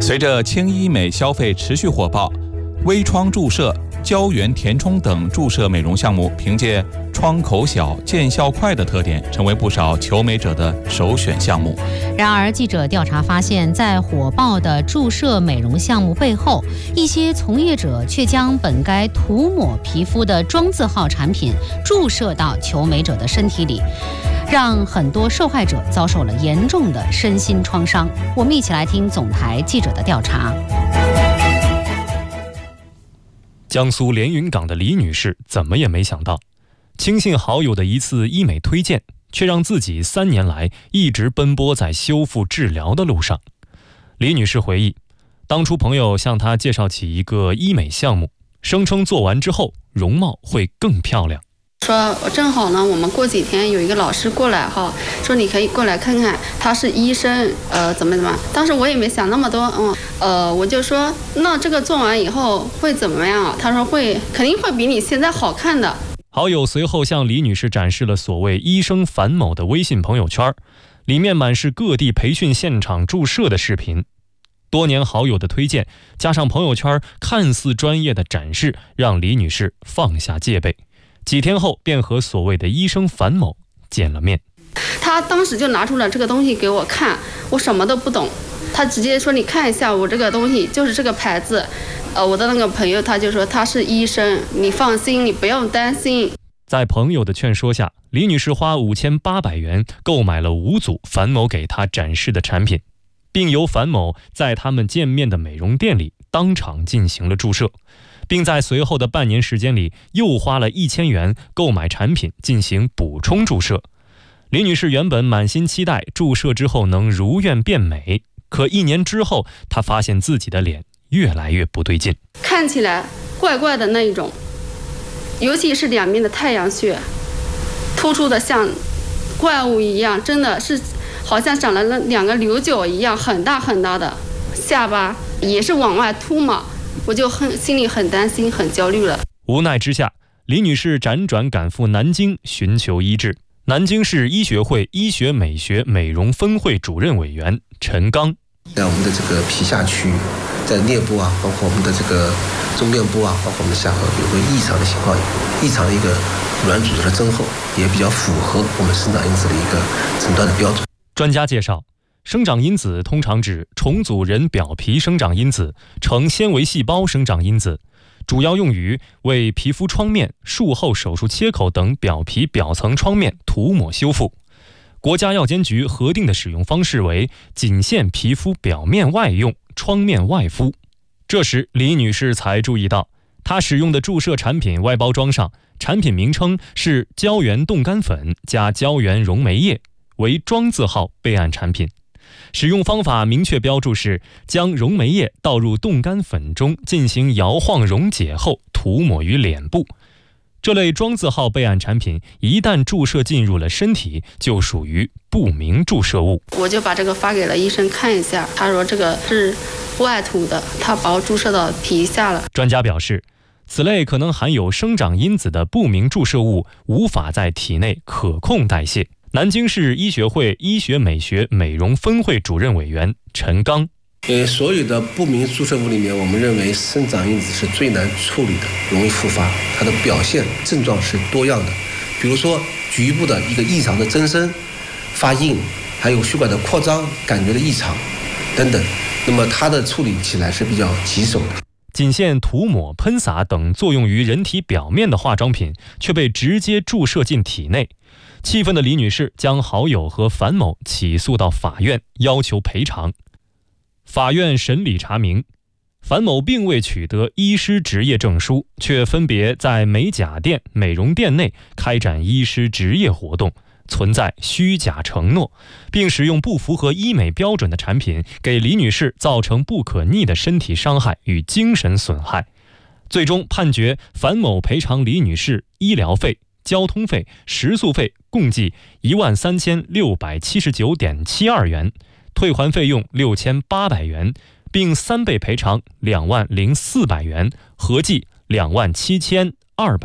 随着轻医美消费持续火爆，微创注射、胶原填充等注射美容项目凭借窗口小、见效快的特点，成为不少求美者的首选项目。 然而，记者调查发现，在火爆的注射美容项目背后，一些从业者却将本该涂抹皮肤的妆字号产品注射到求美者的身体里，让很多受害者遭受了严重的身心创伤。我们一起来听总台记者的调查。 江苏连云港的李女士怎么也没想到，轻信好友的一次医美推荐，却让自己3年来一直奔波在修复治疗的路上。李女士回忆，当初朋友向她介绍起一个医美项目，声称做完之后容貌会更漂亮。 说正好呢，我们过几天有一个老师过来哈，说你可以过来看看，他是医生，怎么。当时我也没想那么多，我就说那这个做完以后会怎么样？他说肯定会比你现在好看的。 好友随后向李女士展示了所谓医生樊某的微信朋友圈，里面满是各地培训现场注射的视频。多年好友的推荐，加上朋友圈看似专业的展示，让李女士放下戒备。几天后便和所谓的医生樊某见了面。 他当时就拿出了这个东西给我看，我什么都不懂，他直接说你看一下我这个东西就是这个牌子。我的那个朋友他就说他是医生，你放心，你不用担心。 在朋友的劝说下，李女士花5800元购买了5组樊某给她展示的产品，并由樊某在他们见面的美容店里当场进行了注射，并在随后的半年时间里又花了1000元购买产品进行补充注射。李女士原本满心期待注射之后能如愿变美，可1年之后，她发现自己的脸越来越不对劲， 看起来怪怪的那一种，尤其是两边的太阳穴突出的像怪物一样，真的是好像长了2个牛角一样，很大很大的下巴也是往外凸嘛，我就心里很担心很焦虑了。 无奈之下，李女士辗转赶赴南京寻求医治。南京市医学会医学美学美容分会主任委员陈刚， 在我们的这个皮下区，在颞部啊，包括我们的这个中面部啊，包括我们的下颌有个异常的情况，异常的一个软组织的增厚，也比较符合我们生长因子的一个诊断的标准。 专家介绍，生长因子通常指重组人表皮生长因子、成纤维细胞生长因子，主要用于为皮肤创面、术后手术切口等表皮表层创面涂抹修复。国家药监局核定的使用方式为仅限皮肤表面外用，创面外敷。这时李女士才注意到，她使用的注射产品外包装上产品名称是胶原冻干粉加胶原溶酶液，为妆字号备案产品。使用方法明确标注是将溶酶液倒入冻干粉中进行摇晃溶解后涂抹于脸部。这类妆字号备案产品一旦注射进入了身体，就属于不明注射物。 我就把这个发给了医生看一下，他说这个是外涂的，他把我注射到皮下了。 专家表示，此类可能含有生长因子的不明注射物无法在体内可控代谢。南京市医学会医学美学美容分会主任委员陈刚， 所有的不明注射物里面，我们认为生长因子是最难处理的，容易复发，它的表现症状是多样的，比如说局部的一个异常的增生、发硬，还有血管的扩张感觉的异常等等，那么它的处理起来是比较棘手的。 仅限涂抹、喷洒等作用于人体表面的化妆品却被直接注射进体内。气愤的李女士将好友和樊某起诉到法院，要求赔偿。法院审理查明，樊某并未取得医师执业证书，却分别在美甲店、美容店内开展医师执业活动，存在虚假承诺，并使用不符合医美标准的产品，给李女士造成不可逆的身体伤害与精神损害。最终判决樊某赔偿李女士医疗费、交通费、食宿费共计13679.72元，退还费用6800元，并3倍赔偿20400元，合计27200